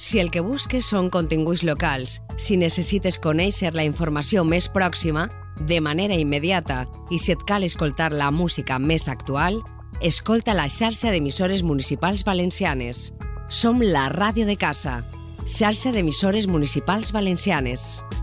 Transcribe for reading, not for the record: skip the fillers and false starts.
Si el que busques són continguts locals, si necessites conèixer la informació més pròxima, de manera immediata, i si et cal escoltar la música més actual, escolta la xarxa d'emissores municipals valencianes. Som la ràdio de casa, xarxa d'emissores municipals valencianes.